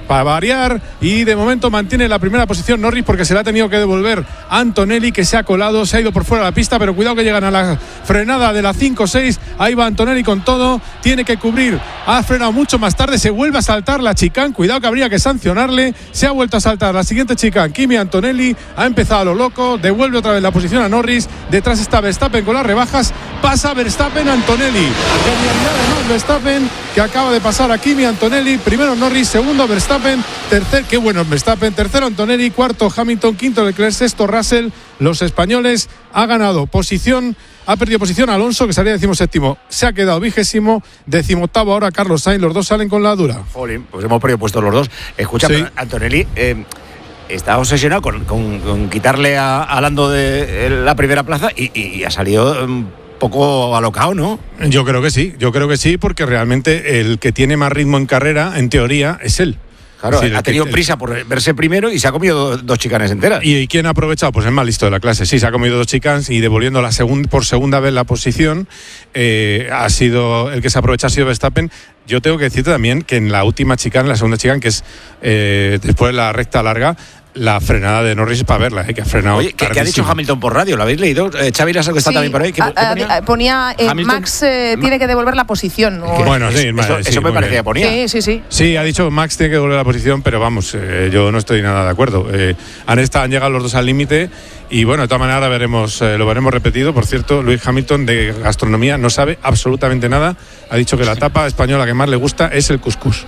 para variar, y de momento mantiene la primera posición Norris porque se le ha tenido que devolver Antonelli, que se ha colado, se ha ido por fuera de la pista, pero cuidado que llegan a la frenada de la cinco seis. Ahí va Antonelli con todo, tiene que cubrir, ha frenado mucho más tarde, se vuelve a saltar la chicane, cuidado que habría que sancionarle, se ha vuelto a saltar la siguiente chicane. Kimi Antonelli ha empezado a lo loco, devuelve otra vez la posición a Norris, detrás está Verstappen con las rebajas, pasa Verstappen Antonelli, genialidad además Verstappen, que acaba de pasar a Kimi Antonelli, primero Norris, segundo Verstappen, tercer, qué bueno Verstappen, tercero Antonelli, cuarto Hamilton, quinto Leclerc, sexto Russell. Los españoles ha ganado posición, ha perdido posición Alonso, que salía decimoséptimo, se ha quedado vigésimo, decimoctavo ahora Carlos Sainz, los dos salen con la dura. Jolín, pues hemos perdido puestos los dos. Escucha, sí. Antonelli eh, está obsesionado con, con, con quitarle a, a Lando de la primera plaza y, y, y ha salido un poco alocado, ¿no? Yo creo que sí, yo creo que sí, porque realmente el que tiene más ritmo en carrera, en teoría, es él. Claro, es decir, ha tenido que, prisa por verse primero y se ha comido dos chicanes enteras. ¿Y quién ha aprovechado? Pues el más listo de la clase. Sí, se ha comido dos chicanes y devolviendo la segun, por segunda vez la posición, eh, ha sido el que se aprovecha ha sido Verstappen. Yo tengo que decirte también que en la última chicane, la segunda chicane, que es eh, después de la recta larga, la frenada de Norris es para verla, ¿eh? Que ha frenado. Oye, ¿qué, ¿qué ha dicho Hamilton por radio? ¿Lo habéis leído? Eh, Xavi Lasso, que está sí, también por ahí. ¿Qué, a, ¿qué ponía? a, ponía eh, Max eh, tiene que devolver la posición. ¿O? Bueno, sí, eso, sí, eso me parecía que ponía. Sí, sí, sí. Sí, ha dicho Max tiene que devolver la posición, pero vamos, eh, yo no estoy nada de acuerdo. Eh, han, estado, han llegado los dos al límite y bueno, de todas maneras veremos, eh, lo veremos repetido. Por cierto, Lewis Hamilton de gastronomía no sabe absolutamente nada. Ha dicho que la tapa española que más le gusta es el cuscús.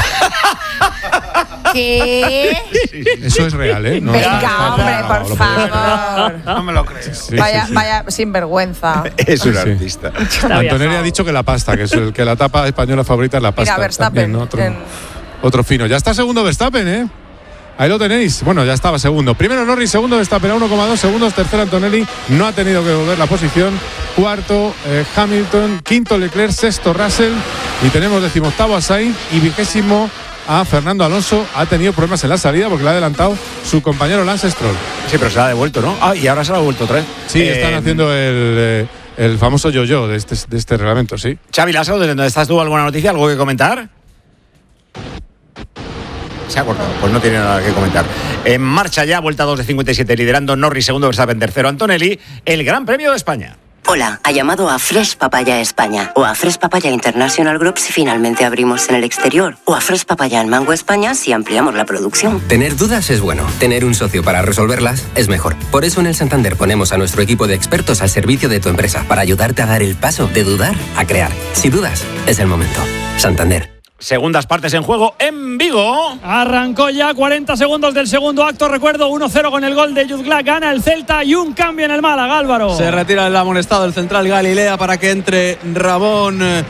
¿Qué? Eso es real, ¿eh? No, Venga, está, hombre, está, por no, favor. No me lo creo. Sí, vaya, sí, sí. vaya sinvergüenza. Es un sí. artista. Antonelli ha dicho que la pasta, que es el que la tapa española favorita es la pasta. Mira, Verstappen. También, ¿no? otro, en... otro fino. Ya está segundo Verstappen, ¿eh? Ahí lo tenéis. Bueno, ya estaba segundo. Primero Norris, segundo Verstappen a uno coma dos segundos. Tercero Antonelli, no ha tenido que devolver la posición. Cuarto eh, Hamilton. Quinto Leclerc. Sexto Russell. Y tenemos decimoctavo a Sainz. Y vigésimo a Fernando Alonso. Ha tenido problemas en la salida porque le ha adelantado su compañero Lance Stroll. Sí, pero se la ha devuelto, ¿no? Ah, y ahora se la ha devuelto otra vez. Sí, eh, están haciendo el, eh, el famoso yo-yo de este, de este reglamento, sí. Xavi Lasso, ¿de dónde estás tú? ¿Alguna noticia? ¿Algo que comentar? Se ha cortado, pues no tiene nada que comentar. En marcha ya, vuelta dos de cincuenta y siete, liderando Norris, segundo Verstappen, tercero Antonelli, el Gran Premio de España. Hola, ha llamado a Fresh Papaya España o a Fresh Papaya International Group si finalmente abrimos en el exterior o a Fresh Papaya en Mango España si ampliamos la producción. Tener dudas es bueno, tener un socio para resolverlas es mejor. Por eso en el Santander ponemos a nuestro equipo de expertos al servicio de tu empresa para ayudarte a dar el paso de dudar a crear. Si dudas, es el momento. Santander. Segundas partes en juego en Vigo. Arrancó ya cuarenta segundos del segundo acto. Recuerdo uno cero con el gol de Jude Glass. Gana el Celta y un cambio en el Málaga, Álvaro. Se retira el amonestado el central Galilea para que entre Ramón eh,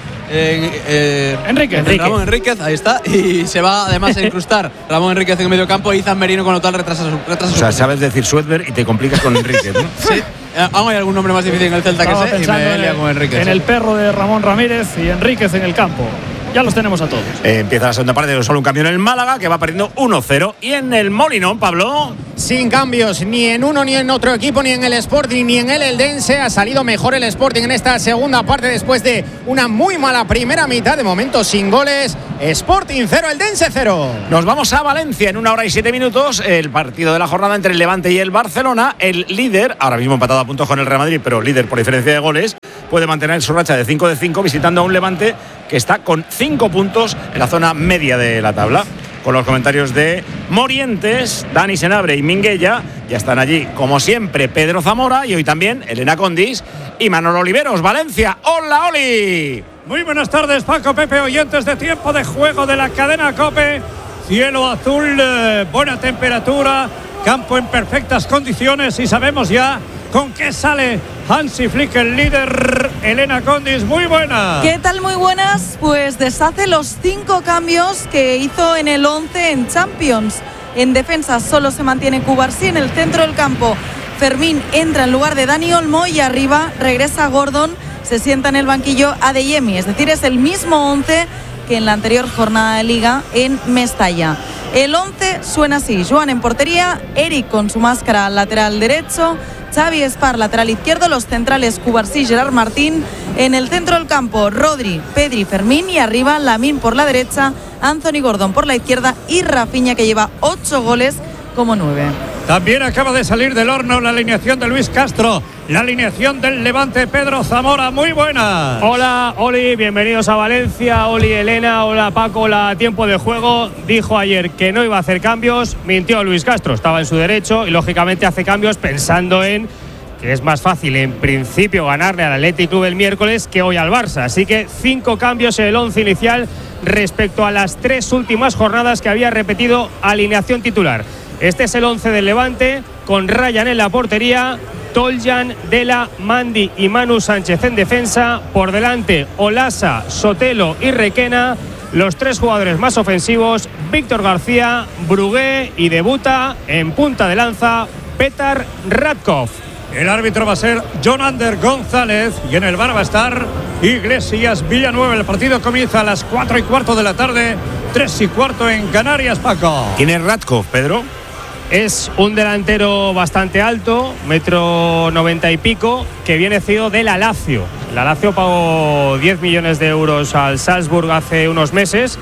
eh, Enríquez. Enrique. Ramón Enríquez, ahí está. Y se va además a incrustar Ramón Enríquez en el medio campo. Y Izan Merino, con lo cual retrasa su. Retrasa O sea, su sabes decir Suedberg y te complicas con Enríquez, ¿no? Sí. Aún hay algún nombre más difícil en el Celta Estaba que sé y me lía con Enríquez. En sí. el perro de Ramón Ramírez y Enríquez en el campo. Ya los tenemos a todos. Eh, empieza la segunda parte, solo un cambio en el Málaga, que va perdiendo uno cero. Y en el Molinón, Pablo. Sin cambios, ni en uno ni en otro equipo, ni en el Sporting ni en el Eldense. Ha salido mejor el Sporting en esta segunda parte después de una muy mala primera mitad. De momento sin goles. Sporting cero, Eldense cero. Nos vamos a Valencia en una hora y siete minutos. El partido de la jornada entre el Levante y el Barcelona. El líder, ahora mismo empatado a puntos con el Real Madrid, pero líder por diferencia de goles, puede mantener su racha de cinco de cinco visitando a un Levante que está con cinco puntos en la zona media de la tabla. Con los comentarios de Morientes, Dani Senabre y Minguella. Ya están allí, como siempre, Pedro Zamora y hoy también Elena Condis y Manolo Oliveros. Valencia, ¡hola, Oli! Muy buenas tardes, Paco, Pepe, oyentes de Tiempo de Juego de la cadena COPE. Cielo azul, eh, buena temperatura, campo en perfectas condiciones y sabemos ya con qué sale Hansi Flick, el líder. Elena Condis, muy buena. ¿Qué tal? Muy buenas. Pues deshace los cinco cambios que hizo en el once en Champions. En defensa solo se mantiene Cubarsí, en el centro del campo Fermín entra en lugar de Dani Olmo y arriba regresa Gordon, se sienta en el banquillo Adeyemi. Es decir, es el mismo once que en la anterior jornada de Liga en Mestalla. El once suena así: Joan en portería, Eric con su máscara al lateral derecho, Xavi Espar, lateral izquierdo, los centrales Cubarsí, Gerard Martín, en el centro del campo Rodri, Pedri, Fermín y arriba Lamine por la derecha, Anthony Gordon por la izquierda y Rafinha, que lleva ocho goles como nueve. También acaba de salir del horno la alineación de Luis Castro, la alineación del Levante, Pedro Zamora. Muy buena. Hola, Oli, bienvenidos a Valencia. Oli, Elena, hola Paco, hola Tiempo de Juego. Dijo ayer que no iba a hacer cambios, mintió Luis Castro, estaba en su derecho y lógicamente hace cambios pensando en que es más fácil en principio ganarle al Athletic Club el miércoles que hoy al Barça. Así que cinco cambios en el once inicial respecto a las tres últimas jornadas que había repetido alineación titular. Este es el once del Levante, con Ryan en la portería, Toljan, Dela, Mandi y Manu Sánchez en defensa. Por delante, Olasa, Sotelo y Requena. Los tres jugadores más ofensivos, Víctor García, Brugué, y debuta en punta de lanza Petar Radkov. El árbitro va a ser John Ander González y en el bar va a estar Iglesias Villanueva. El partido comienza a las cuatro y cuarto de la tarde, tres y cuarto en Canarias, Paco. ¿Quién es Radkov, Pedro? Es un delantero bastante alto, metro noventa y pico, que viene cedido de la Lazio. La Lazio pagó diez millones de euros al Salzburg hace unos meses,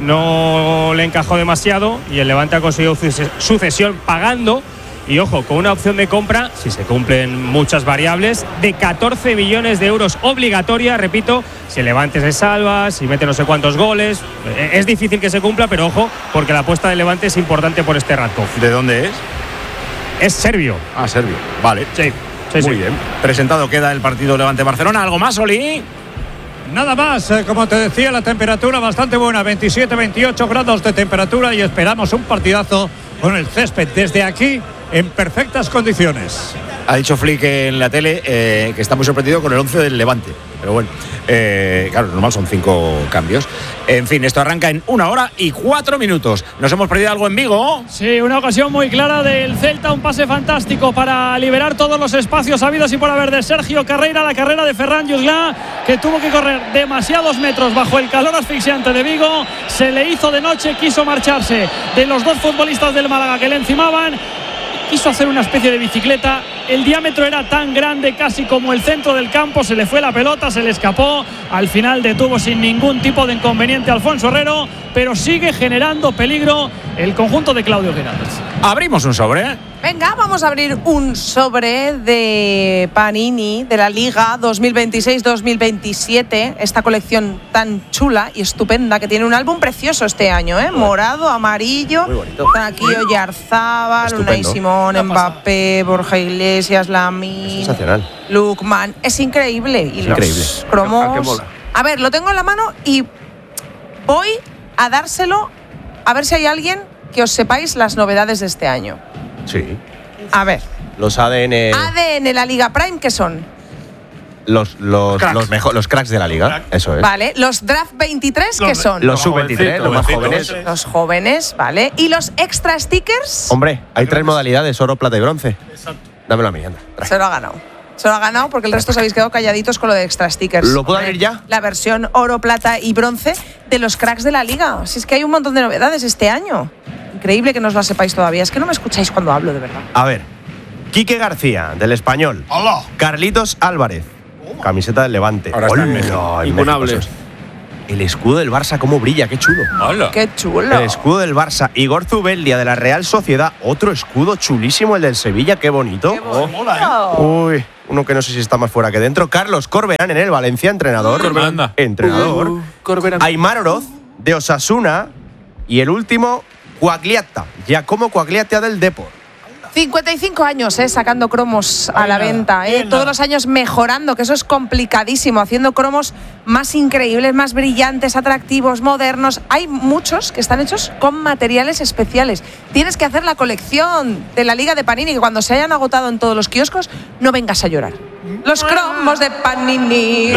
no le encajó demasiado y el Levante ha conseguido su cesión pagando, y ojo, con una opción de compra, si se cumplen muchas variables, de catorce millones de euros obligatoria, repito, si el Levante se salva, si mete no sé cuántos goles. Es difícil que se cumpla, pero ojo, porque la apuesta del Levante es importante por este Radkov. ¿De dónde es? Es serbio. Ah, serbio. Vale. Sí, sí, Muy sí. bien. Presentado queda el partido Levante-Barcelona. ¿Algo más, Oli? Nada más, eh, como te decía, la temperatura bastante buena, veintisiete veintiocho grados de temperatura, y esperamos un partidazo con el césped desde aquí en perfectas condiciones. Ha dicho Flick en la tele eh, que está muy sorprendido con el once del Levante. Pero bueno, eh, claro, normal son cinco cambios. En fin, esto arranca en una hora y cuatro minutos. ¿Nos hemos perdido algo en Vigo? Sí, una ocasión muy clara del Celta, un pase fantástico para liberar todos los espacios habidos y por haber de Sergio Carreira, la carrera de Ferran Jutgla, que tuvo que correr demasiados metros bajo el calor asfixiante de Vigo. Se le hizo de noche, quiso marcharse de los dos futbolistas del Málaga que le encimaban. Quiso hacer una especie de bicicleta, el diámetro era tan grande casi como el centro del campo, se le fue la pelota, se le escapó, al final detuvo sin ningún tipo de inconveniente Alfonso Herrero, pero sigue generando peligro el conjunto de Claudio Giraldes. Abrimos un sobre. Venga, vamos a abrir un sobre de Panini de la Liga dos mil veintiséis dos mil veintisiete, esta colección tan chula y estupenda que tiene un álbum precioso este año, ¿eh? Morado, amarillo, aquí Oyarzábal, Unai Simón, Mbappé, Borja Iglesias, Lamine, sensacional. Lukman, es increíble. Y es los increíble. cromos. A ver, lo tengo en la mano y voy a dárselo a ver si hay alguien que os sepáis las novedades de este año. Sí. A ver. Los A D N. A D N, la Liga Prime, ¿qué son? Los, los, Cracks. los, mejor, los cracks de la liga. Eso es. Vale. Los Draft veintitrés, ¿qué son? Los sub veintitrés, los más jóvenes. Los jóvenes, vale. ¿Y los extra stickers? Hombre, hay tres modalidades: oro, plata y bronce. Exacto. Dámelo a mí, anda. Se lo ha ganado. Se lo ha ganado porque el resto os habéis quedado calladitos con lo de extra stickers. ¿Lo puedo abrir ya? La versión oro, plata y bronce de los cracks de la liga. Si es que hay un montón de novedades este año. Increíble que no os las sepáis todavía. Es que no me escucháis cuando hablo, de verdad. A ver. Quique García, del Español. Hola. Carlitos Álvarez. Camiseta del Levante. Ahora está en Hola, México. en Imponable. México. El escudo del Barça, cómo brilla, qué chulo. Hola. Qué chulo. El escudo del Barça. Igor Zubeldia, de la Real Sociedad. Otro escudo chulísimo, el del Sevilla, qué bonito. Qué bonito. Uy, uno que no sé si está más fuera que dentro. Carlos Corberán en el Valencia, entrenador. Corberán. Entrenador. Uh, Corberán. Aimar Oroz, de Osasuna. Y el último, Quagliata. Giacomo Quagliata del Depor. cincuenta y cinco años, ¿eh? Sacando cromos a la venta, ¿eh? Todos los años mejorando, que eso es complicadísimo, haciendo cromos más increíbles, más brillantes, atractivos, modernos. Hay muchos que están hechos con materiales especiales. Tienes que hacer la colección de la Liga de Panini, que cuando se hayan agotado en todos los kioscos, no vengas a llorar. Los cromos de Panini.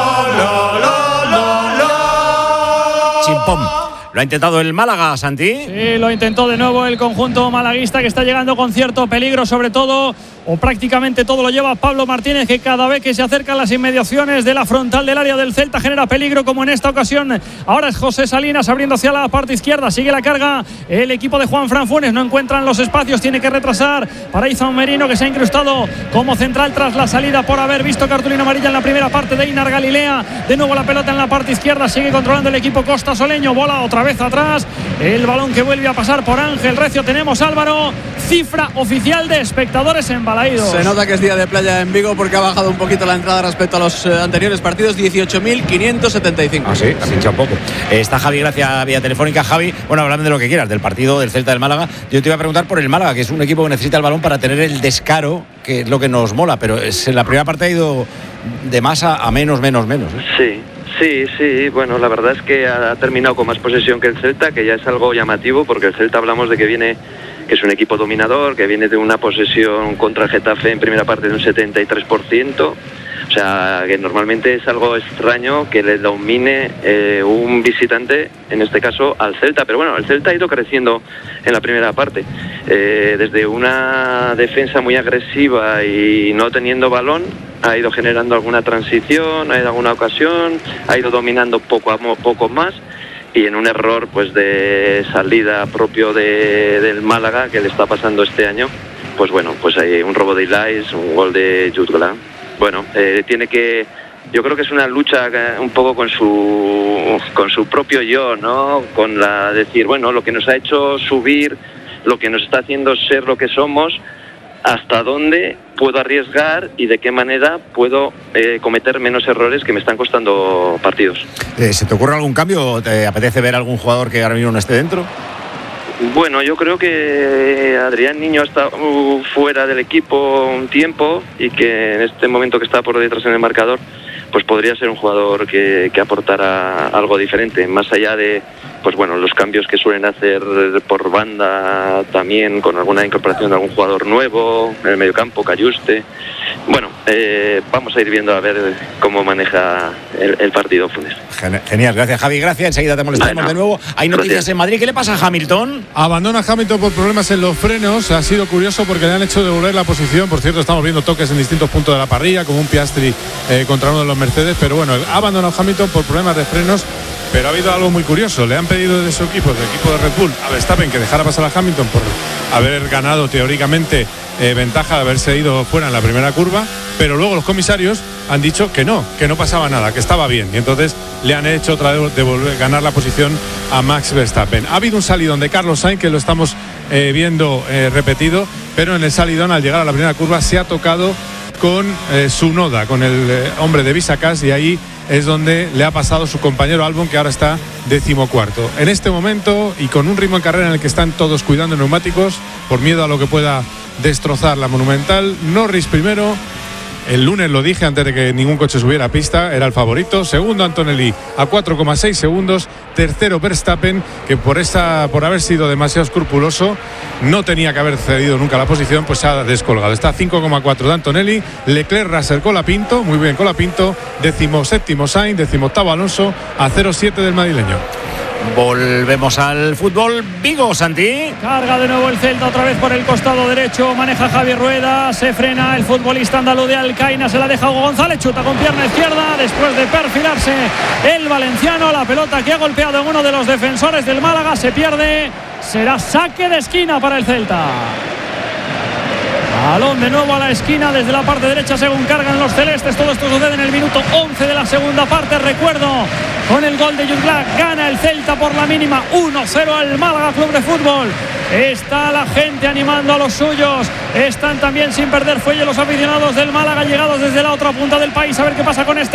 Chimpom. Lo ha intentado el Málaga, Santi. Sí, lo intentó de nuevo el conjunto malaguista, que está llegando con cierto peligro, sobre todo o prácticamente todo lo lleva Pablo Martínez, que cada vez que se acerca a las inmediaciones de la frontal del área del Celta genera peligro, como en esta ocasión. Ahora es José Salinas abriendo hacia la parte izquierda, sigue la carga el equipo de Juan Fran Funes, no encuentran los espacios, tiene que retrasar para Izan Merino, que se ha incrustado como central tras la salida por haber visto cartulina amarilla en la primera parte de Einar Galilea. De nuevo la pelota en la parte izquierda, sigue controlando el equipo costasoleño, bola otra vez atrás, el balón que vuelve a pasar por Ángel Recio. Tenemos, Álvaro, cifra oficial de espectadores en Balaídos. Se nota que es día de playa en Vigo porque ha bajado un poquito la entrada respecto a los eh, anteriores partidos, dieciocho mil quinientos setenta y cinco. Ah, sí, ha pinchado un poco. Eh, está Javi Gracia vía telefónica. Javi, bueno, hablando de lo que quieras, del partido del Celta del Málaga, yo te iba a preguntar por el Málaga, que es un equipo que necesita el balón para tener el descaro, que es lo que nos mola, pero es, en la primera parte ha ido de más a, a menos, menos, menos. ¿eh? Sí. Sí, sí, bueno, la verdad es que ha terminado con más posesión que el Celta, que ya es algo llamativo, porque el Celta hablamos de que viene, que es un equipo dominador, que viene de una posesión contra el Getafe en primera parte de un setenta y tres por ciento, o sea, que normalmente es algo extraño que le domine eh, un visitante, en este caso al Celta, pero bueno, el Celta ha ido creciendo en la primera parte, eh, desde una defensa muy agresiva y no teniendo balón, ha ido generando alguna transición, ha ido alguna ocasión, ha ido dominando poco a poco más, y en un error pues de salida propio de, del Málaga que le está pasando este año, pues bueno, pues hay un robo de Ilais, un gol de Jutgla. Bueno, eh, tiene que, yo creo que es una lucha un poco con su con su propio yo, ¿no? Con la decir, bueno, lo que nos ha hecho subir, lo que nos está haciendo ser lo que somos, hasta dónde puedo arriesgar y de qué manera puedo eh, cometer menos errores que me están costando partidos. Eh, ¿Se te ocurre algún cambio o te apetece ver algún jugador que ahora mismo no esté dentro? Bueno, yo creo que Adrián Niño está uh, fuera del equipo un tiempo y que en este momento que está por detrás en el marcador, pues podría ser un jugador que, que aportara algo diferente, más allá de, pues bueno, los cambios que suelen hacer por banda, también con alguna incorporación de algún jugador nuevo en el mediocampo, Cayuste. Bueno, eh, vamos a ir viendo a ver cómo maneja el, el partido Funes. Genial, gracias Javi, gracias. Enseguida te molestamos bueno, de nuevo. Hay noticias gracias. En Madrid. ¿Qué le pasa a Hamilton? Abandona Hamilton por problemas en los frenos. Ha sido curioso porque le han hecho devolver la posición. Por cierto, estamos viendo toques en distintos puntos de la parrilla, como un Piastri eh, contra uno de los Mercedes. Pero bueno, ha abandonado Hamilton por problemas de frenos. Pero ha habido algo muy curioso. Le han pedido de su equipo, del equipo de Red Bull, a Verstappen que dejara pasar a Hamilton por haber ganado teóricamente eh, ventaja de haberse ido fuera en la primera curva. Pero luego los comisarios han dicho que no, que no pasaba nada, que estaba bien. Y entonces le han hecho otra vez devolver, ganar la posición a Max Verstappen. Ha habido un salidón de Carlos Sainz que lo estamos eh, viendo eh, repetido, pero en el salidón al llegar a la primera curva se ha tocado con eh, Tsunoda, con el eh, hombre de Visacas, y ahí es donde le ha pasado su compañero Albon, que ahora está decimocuarto. En este momento, y con un ritmo en carrera en el que están todos cuidando neumáticos por miedo a lo que pueda destrozar la Monumental, Norris primero. El lunes lo dije antes de que ningún coche subiera a pista, era el favorito. Segundo Antonelli a cuatro coma seis segundos. Tercero Verstappen, que por esa, por haber sido demasiado escrupuloso, no tenía que haber cedido nunca la posición, pues se ha descolgado. Está a cinco coma cuatro de Antonelli. Leclerc, Russell, Colapinto, muy bien Colapinto. Décimo séptimo Sainz, décimo octavo Alonso, a cero coma siete del madrileño. Volvemos al fútbol. Vigo, Santi. Carga de nuevo el Celta otra vez por el costado derecho. Maneja Javier Rueda. Se frena el futbolista andaluz de Alcaina. Se la deja Hugo González. Chuta con pierna izquierda. Después de perfilarse el valenciano. La pelota que ha golpeado en uno de los defensores del Málaga. Se pierde. Será saque de esquina para el Celta. Balón de nuevo a la esquina desde la parte derecha según cargan los celestes. Todo esto sucede en el minuto once de la segunda parte. Recuerdo, con el gol de Jutgla gana el Celta por la mínima uno cero al Málaga Club de Fútbol. Está la gente animando a los suyos. Están también sin perder fuelle los aficionados del Málaga, llegados desde la otra punta del país. A ver qué pasa con este